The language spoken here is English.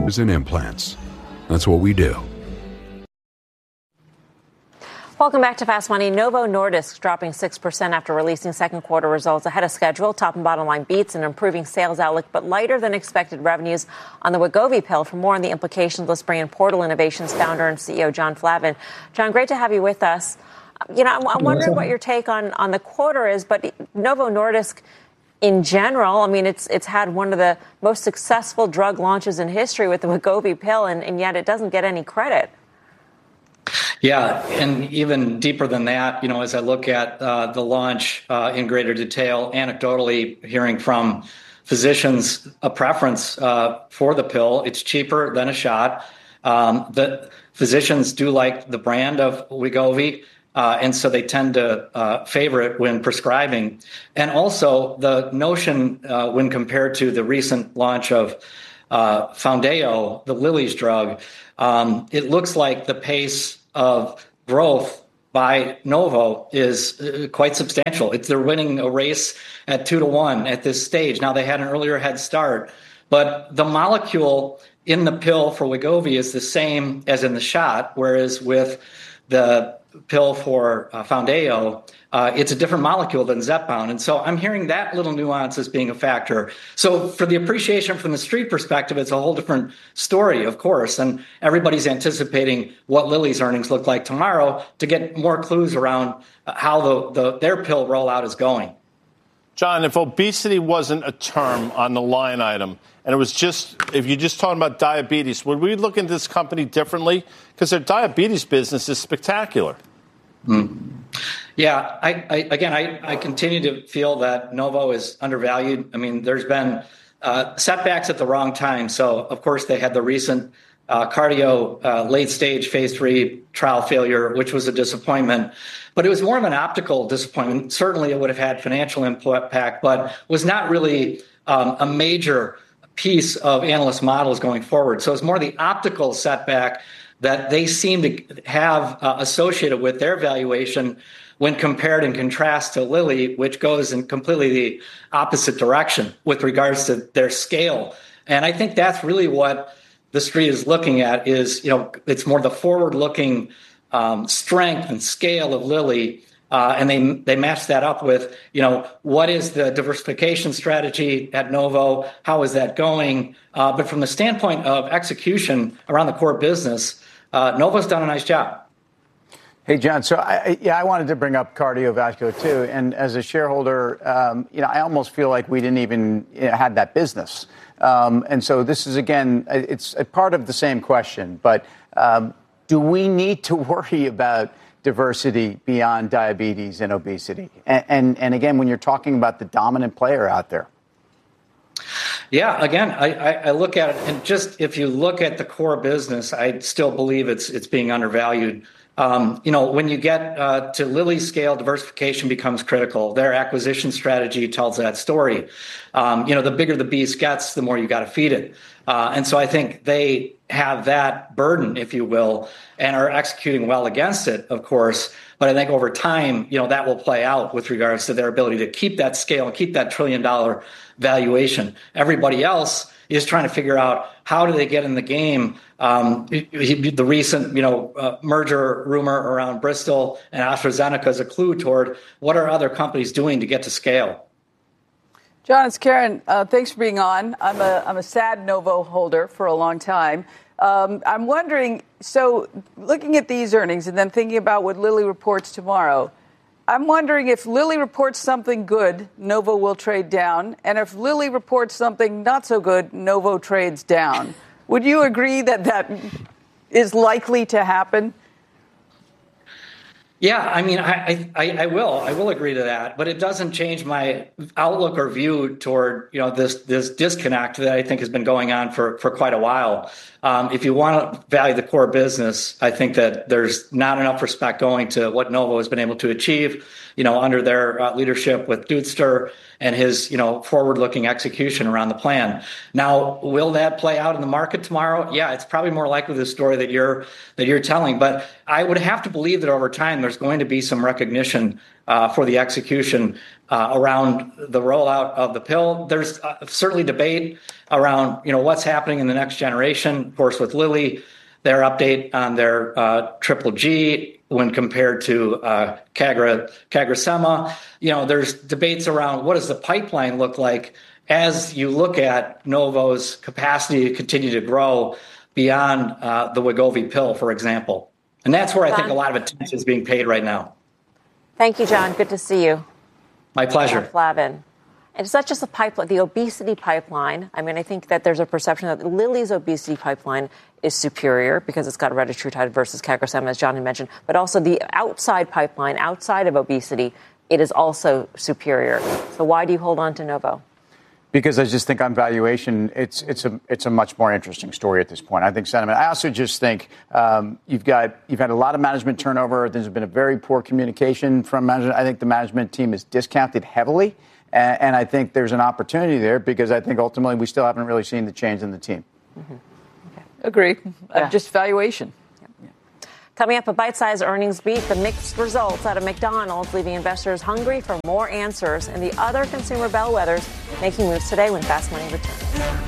and implants. That's what we do. Welcome back to Fast Money. Novo Nordisk dropping 6% after releasing second quarter results ahead of schedule. Top and bottom line beats and improving sales outlook, but lighter than expected revenues on the Wegovy pill. For more on the implications, let's bring in Portal Innovations founder and CEO John Flavin. John, great to have you with us. I'm wondering what your take on the quarter is, but Novo Nordisk in general, I mean, it's had one of the most successful drug launches in history with the Wegovy pill, and yet it doesn't get any credit. Yeah, and even deeper than that, as I look at the launch in greater detail, anecdotally hearing from physicians a preference for the pill. It's cheaper than a shot. The physicians do like the brand of Wegovy, and so they tend to favor it when prescribing. And also the notion when compared to the recent launch of Foundayo, the Lilly's drug, it looks like the pace of growth by Novo is quite substantial. They're winning a race at 2-1 at this stage. Now, they had an earlier head start, but the molecule in the pill for Wegovy is the same as in the shot, whereas with the pill for Foundayo, it's a different molecule than Zepbound. And so I'm hearing that little nuance as being a factor. So for the appreciation from the street perspective, it's a whole different story, of course. And everybody's anticipating what Lilly's earnings look like tomorrow to get more clues around how their pill rollout is going. John, if obesity wasn't a term on the line item, and it was if you're just talking about diabetes, would we look into this company differently? Because their diabetes business is spectacular. Yeah, I continue to feel that Novo is undervalued. I mean, there's been setbacks at the wrong time. So, of course, they had the recent cardio late-stage phase 3 trial failure, which was a disappointment. But it was more of an optical disappointment. Certainly, it would have had financial impact, but was not really a major piece of analyst models going forward. So it's more the optical setback that they seem to have associated with their valuation when compared and contrast to Lilly, which goes in completely the opposite direction with regards to their scale. And I think that's really what the street is looking at is, it's more the forward-looking strength and scale of Lilly. And they match that up with, what is the diversification strategy at Novo? How is that going? But from the standpoint of execution around the core business, Novo's done a nice job. Hey, John. So, I wanted to bring up cardiovascular, too. And as a shareholder, I almost feel like we didn't even have that business. And so this is, again, it's a part of the same question. But do we need to worry about diversity beyond diabetes and obesity? And again, when you're talking about the dominant player out there. Yeah, again, I look at it, and just if you look at the core business, I still believe it's being undervalued. When you get to Lilly's scale, diversification becomes critical. Their acquisition strategy tells that story. The bigger the beast gets, the more you got to feed it. And so I think they have that burden, if you will, and are executing well against it, of course. But I think over time, that will play out with regards to their ability to keep that scale and keep that $1 trillion valuation. Everybody else is trying to figure out how do they get in the game. The recent, merger rumor around Bristol and AstraZeneca is a clue toward what are other companies doing to get to scale. John, it's Karen. Thanks for being on. I'm a sad Novo holder for a long time. I'm wondering, so looking at these earnings and then thinking about what Lilly reports tomorrow, I'm wondering if Lilly reports something good, Novo will trade down. And if Lilly reports something not so good, Novo trades down. Would you agree that is likely to happen? Yeah, I mean, I will agree to that, but it doesn't change my outlook or view toward, this disconnect that I think has been going on for quite a while. If you want to value the core business, I think that there's not enough respect going to what Novo has been able to achieve, under their leadership with Duster and his, forward-looking execution around the plan. Now, will that play out in the market tomorrow? Yeah, it's probably more likely the story that you're telling, but I would have to believe that over time there's going to be some recognition for the execution around the rollout of the pill. There's certainly debate around, what's happening in the next generation. Of course, with Lilly, their update on their triple G when compared to CagriSema. There's debates around what does the pipeline look like as you look at Novo's capacity to continue to grow beyond the Wegovy pill, for example. And that's where I think a lot of attention is being paid right now. Thank you, John. Good to see you. My pleasure. Flavin. And it's not just the pipeline, the obesity pipeline. I mean, I think that there's a perception that Lilly's obesity pipeline is superior because it's got retatrutide versus CagriSema, as John had mentioned. But also the outside pipeline, outside of obesity, it is also superior. So why do you hold on to Novo? Because I just think on valuation, it's a much more interesting story at this point. I think sentiment. I also just think you've had a lot of management turnover. There's been a very poor communication from management. I think the management team is discounted heavily, and I think there's an opportunity there because I think ultimately we still haven't really seen the change in the team. Mm-hmm. Okay. Agree. Just valuation. Coming up, a bite-sized earnings beat, the mixed results out of McDonald's, leaving investors hungry for more answers, and the other consumer bellwethers making moves today when Fast Money returns.